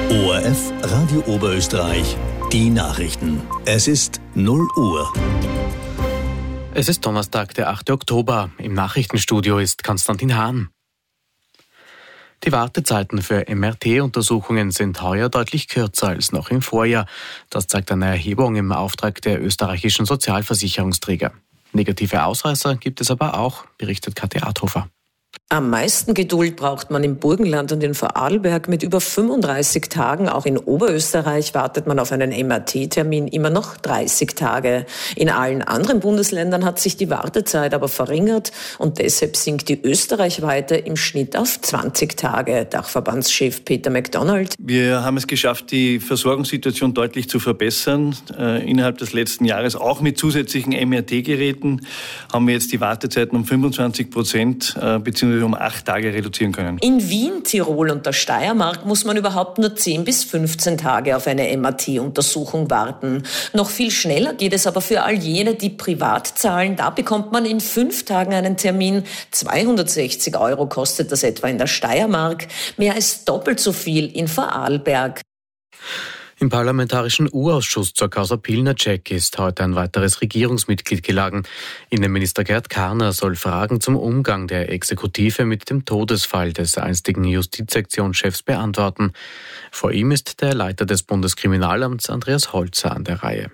ORF Radio Oberösterreich, die Nachrichten. Es ist 0 Uhr. Es ist Donnerstag, der 8. Oktober. Im Nachrichtenstudio ist Konstantin Hahn. Die Wartezeiten für MRT-Untersuchungen sind heuer deutlich kürzer als noch im Vorjahr. Das zeigt eine Erhebung im Auftrag der österreichischen Sozialversicherungsträger. Negative Ausreißer gibt es aber auch, berichtet Katja Adhofer. Am meisten Geduld braucht man im Burgenland und in Vorarlberg mit über 35 Tagen. Auch in Oberösterreich wartet man auf einen MRT-Termin immer noch 30 Tage. In allen anderen Bundesländern hat sich die Wartezeit aber verringert und deshalb sinkt die österreichweite im Schnitt auf 20 Tage. Dachverbandschef Peter McDonald. Wir haben es geschafft, die Versorgungssituation deutlich zu verbessern. Innerhalb des letzten Jahres, auch mit zusätzlichen MRT-Geräten, haben wir jetzt die Wartezeiten um 25% bzw. um 8 Tage reduzieren können. In Wien, Tirol und der Steiermark muss man überhaupt nur 10 bis 15 Tage auf eine MRT-Untersuchung warten. Noch viel schneller geht es aber für all jene, die privat zahlen. Da bekommt man in 5 Tagen einen Termin. 260 € kostet das etwa in der Steiermark. Mehr als doppelt so viel in Vorarlberg. Im Parlamentarischen U-Ausschuss zur Causa Pilnacek ist heute ein weiteres Regierungsmitglied geladen. Innenminister Gerd Karner soll Fragen zum Umgang der Exekutive mit dem Todesfall des einstigen Justizsektionschefs beantworten. Vor ihm ist der Leiter des Bundeskriminalamts Andreas Holzer an der Reihe.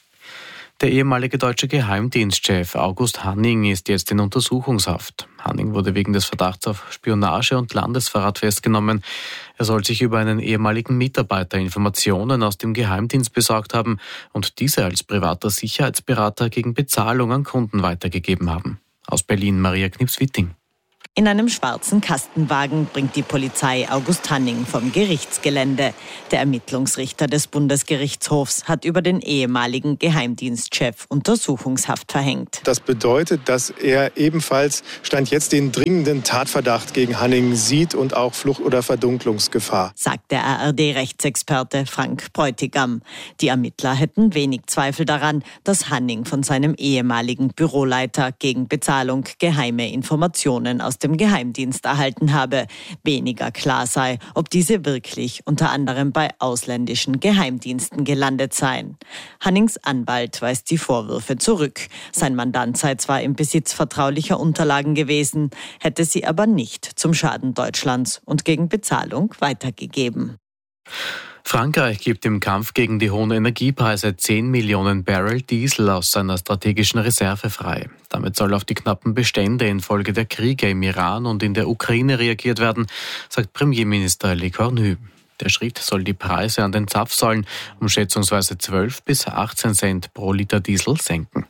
Der ehemalige deutsche Geheimdienstchef August Hanning ist jetzt in Untersuchungshaft. Hanning wurde wegen des Verdachts auf Spionage und Landesverrat festgenommen. Er soll sich über einen ehemaligen Mitarbeiter Informationen aus dem Geheimdienst besorgt haben und diese als privater Sicherheitsberater gegen Bezahlung an Kunden weitergegeben haben. Aus Berlin Maria Knips-Witting. In einem schwarzen Kastenwagen bringt die Polizei August Hanning vom Gerichtsgelände. Der Ermittlungsrichter des Bundesgerichtshofs hat über den ehemaligen Geheimdienstchef Untersuchungshaft verhängt. Das bedeutet, dass er ebenfalls Stand jetzt den dringenden Tatverdacht gegen Hanning sieht und auch Flucht- oder Verdunklungsgefahr, sagt der ARD-Rechtsexperte Frank Bräutigam. Die Ermittler hätten wenig Zweifel daran, dass Hanning von seinem ehemaligen Büroleiter gegen Bezahlung geheime Informationen aus dem Geheimdienst erhalten habe. Weniger klar sei, ob diese wirklich unter anderem bei ausländischen Geheimdiensten gelandet seien. Hannings Anwalt weist die Vorwürfe zurück. Sein Mandant sei zwar im Besitz vertraulicher Unterlagen gewesen, hätte sie aber nicht zum Schaden Deutschlands und gegen Bezahlung weitergegeben. Frankreich gibt im Kampf gegen die hohen Energiepreise 10 Millionen Barrel Diesel aus seiner strategischen Reserve frei. Damit soll auf die knappen Bestände infolge der Kriege im Iran und in der Ukraine reagiert werden, sagt Premierminister Le Cornu. Der Schritt soll die Preise an den Zapfsäulen um schätzungsweise 12 bis 18 Cent pro Liter Diesel senken.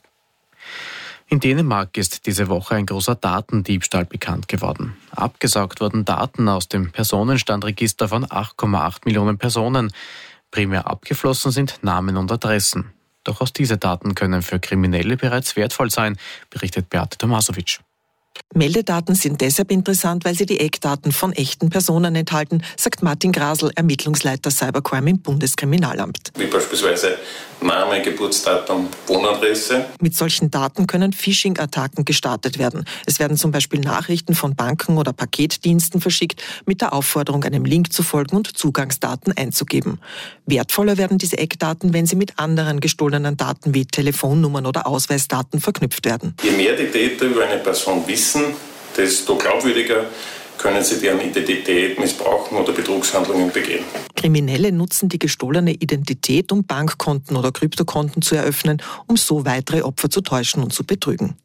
In Dänemark ist diese Woche ein großer Datendiebstahl bekannt geworden. Abgesaugt wurden Daten aus dem Personenstandregister von 8,8 Millionen Personen. Primär abgeflossen sind Namen und Adressen. Doch auch diese Daten können für Kriminelle bereits wertvoll sein, berichtet Beate Tomasovic. Meldedaten sind deshalb interessant, weil sie die Eckdaten von echten Personen enthalten, sagt Martin Grasl, Ermittlungsleiter Cybercrime im Bundeskriminalamt. Wie beispielsweise Name, Geburtsdatum, Wohnadresse. Mit solchen Daten können Phishing-Attacken gestartet werden. Es werden zum Beispiel Nachrichten von Banken oder Paketdiensten verschickt, mit der Aufforderung, einem Link zu folgen und Zugangsdaten einzugeben. Wertvoller werden diese Eckdaten, wenn sie mit anderen gestohlenen Daten wie Telefonnummern oder Ausweisdaten verknüpft werden. Je mehr die Täter über eine Person wissen, desto glaubwürdiger können sie deren Identität missbrauchen oder Betrugshandlungen begehen. Kriminelle nutzen die gestohlene Identität, um Bankkonten oder Kryptokonten zu eröffnen, um so weitere Opfer zu täuschen und zu betrügen.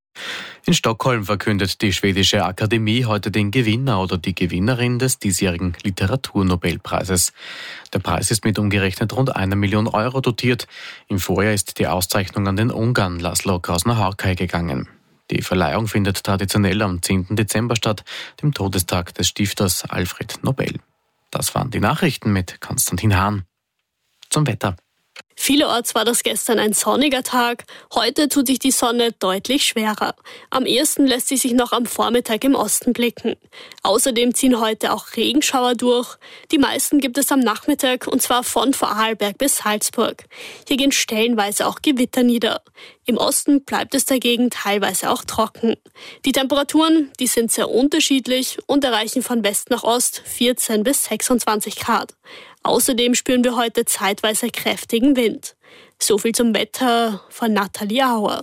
In Stockholm verkündet die Schwedische Akademie heute den Gewinner oder die Gewinnerin des diesjährigen Literaturnobelpreises. Der Preis ist mit umgerechnet rund 1 Million Euro dotiert. Im Vorjahr ist die Auszeichnung an den Ungarn Laszlo Krasner-Haurkai gegangen. Die Verleihung findet traditionell am 10. Dezember statt, dem Todestag des Stifters Alfred Nobel. Das waren die Nachrichten mit Konstantin Hahn. Zum Wetter. Vielerorts war das gestern ein sonniger Tag. Heute tut sich die Sonne deutlich schwerer. Am ehesten lässt sie sich noch am Vormittag im Osten blicken. Außerdem ziehen heute auch Regenschauer durch. Die meisten gibt es am Nachmittag und zwar von Vorarlberg bis Salzburg. Hier gehen stellenweise auch Gewitter nieder. Im Osten bleibt es dagegen teilweise auch trocken. Die Temperaturen, die sind sehr unterschiedlich und erreichen von West nach Ost 14 bis 26 Grad. Außerdem spüren wir heute zeitweise kräftigen Wind. So viel zum Wetter von Nathalie Auer.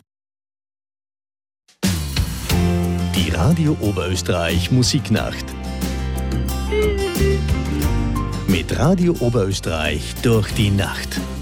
Die Radio Oberösterreich Musiknacht. Mit Radio Oberösterreich durch die Nacht.